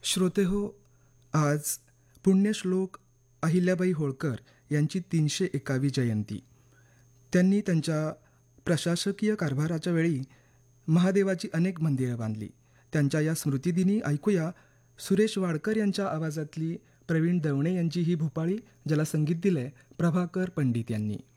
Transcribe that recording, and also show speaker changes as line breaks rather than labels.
श्रोतेहो, आज पुण्यश्लोक अहिल्याबाई होळकर यांची 301वी जयंती. त्यांनी त्यांच्या प्रशासकीय कारभाराच्या वेळी महादेवाची अनेक मंदिरं बांधली. त्यांच्या या स्मृतिदिनी ऐकूया सुरेश वाडकर यांच्या आवाजातली प्रवीण दवणे यांची ही भूपाळी, ज्याला संगीत दिलंय प्रभाकर पंडित यांनी.